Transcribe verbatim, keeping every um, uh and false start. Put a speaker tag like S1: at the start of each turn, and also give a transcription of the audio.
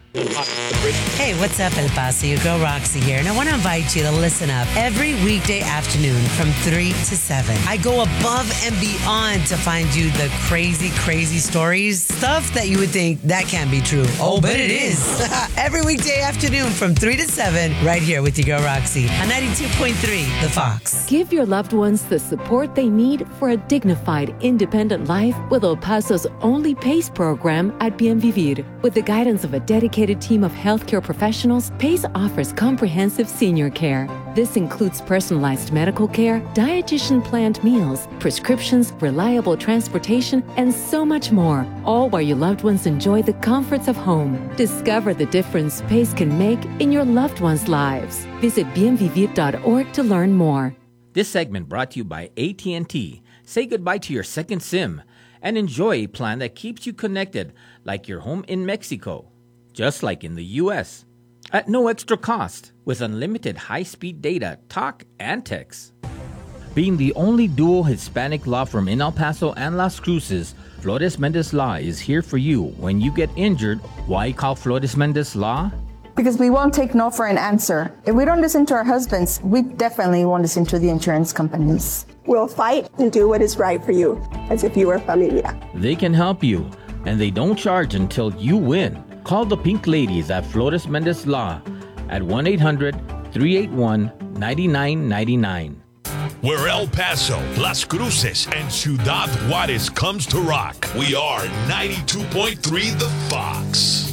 S1: Hey, what's up, El Paso? Your girl Roxy here, and I want to invite you to listen up every weekday afternoon from three to seven. I go above and beyond to find you the crazy, crazy stories, stuff that you would think that can't be true. Oh, but it is. Every weekday afternoon from three to seven, right here with your girl Roxy on ninety-two point three, The Fox.
S2: Give your loved ones the support they need for a dignified, independent life with El Paso's only PACE program at Bien Vivir. With the guidance of a dedicated team of healthcare professionals, PACE offers comprehensive senior care. This includes personalized medical care, dietitian-planned meals, prescriptions, reliable transportation, and so much more, all while your loved ones enjoy the comforts of home. Discover the difference PACE can make in your loved ones' lives. Visit bien vivir dot org to learn more.
S3: This segment brought to you by A T and T. Say goodbye to your second SIM and enjoy a plan that keeps you connected like your home in Mexico, just like in the U S, at no extra cost, with unlimited high-speed data, talk, and text. Being the only dual Hispanic law firm in El Paso and Las Cruces, Flores Mendez Law is here for you when you get injured. Why call Flores Mendez Law?
S4: Because we won't take no for an answer. If we don't listen to our husbands, we definitely won't listen to the insurance companies.
S5: We'll fight and do what is right for you, as if you were familia.
S3: They can help you, and they don't charge until you win. Call the Pink Ladies at Flores Mendez Law at one eight hundred, three eight one, nine nine nine nine.
S6: Where El Paso, Las Cruces, and Ciudad Juarez comes to rock, we are ninety-two point three The Fox.